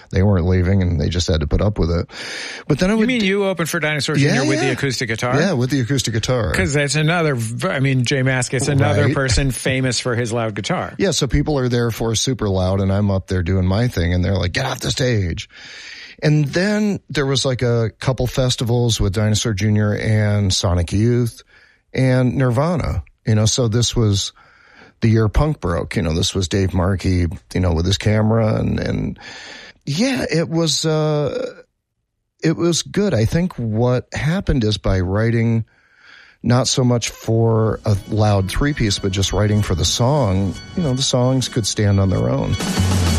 they weren't leaving, and they just had to put up with it. But then you opened for Dinosaur Jr. with the acoustic guitar? Yeah, with the acoustic guitar. Because that's another, Jay Maskett's another person famous for his loud guitar. Yeah, so people are there for super loud, and I'm up there doing my thing, and they're like, get off the stage. And then there was like a couple festivals with Dinosaur Jr. and Sonic Youth and Nirvana, so this was the year punk broke. This was Dave Markey, with his camera, and yeah, it was good. I think what happened is by writing not so much for a loud three-piece, but just writing for the song, the songs could stand on their own.